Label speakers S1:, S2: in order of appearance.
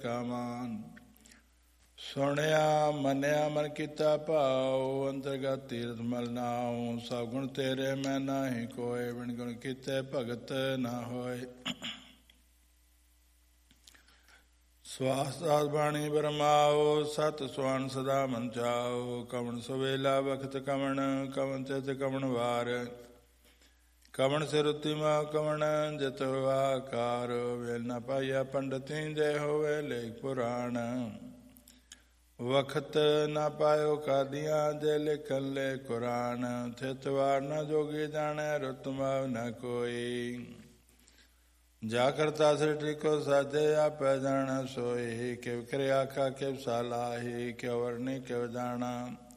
S1: ਕਾਮਾਨ। ਸੁਣਿਆ ਮੰਨਿਆ ਮਨ ਕੀਤਾ ਭਾਉ, ਅੰਤਰਗਤ ਤੀਰਥ ਮਲ ਨਾਉ। ਸਭ ਗੁਣ ਤੇਰੇ ਮੈਂ ਨਾਹੀ ਕੋਇ, ਬਿਨ ਗੁਣ ਕੀਤੇ ਭਗਤ ਨਾ ਹੋਏ। ਸਵਾਸ ਸਾਧ ਬਾਣੀ ਬਰਮਾਓ, ਸਤ ਸੁਆਨ ਸਦਾ ਮਨ ਚਾਓ। ਕਵਣ ਸੁਵੇਲਾ ਵਖਤ ਕਵਣ, ਕਵਣ ਤਿਤ ਕਵਣ ਵਾਰ। ਕਵਣ ਸਿਰ ਉਤਿਮਾ ਕਵਣ ਜਿਤ ਹੋਆ ਆਕਾਰ। ਵੇਲ ਨਾ ਪਾਈਆ ਪੰਡਤੀ ਜੈ ਹੋਵੇ ਲੇਖ ਪੁਰਾਣ। ਵਖਤ ਨਾ ਪਾਇਓ ਕਾਦੀਆਂ ਜੇ ਲਿਖਨ ਲੈ ਕੁਰਾਨ। ਥਿਤ ਵਾਰ ਨਾ ਜੋਗੀ ਜਾਣੈ, ਰੁਤ ਮਾਵ ਨਾ ਕੋਈ। ਜਾ ਕਰਤਾ ਸ੍ਰਿਸ਼ਟੀ ਕੋ ਸਾਜੇ, ਆਪੈ ਜਾਣੈ ਸੋਈ। ਕਿਵ ਕਰਿ ਆਖਾ ਕਿਵ ਸਲਾਹੀ, ਕਿਵ ਵਰਣੀ ਕਿਵ ਜਾਣਾ।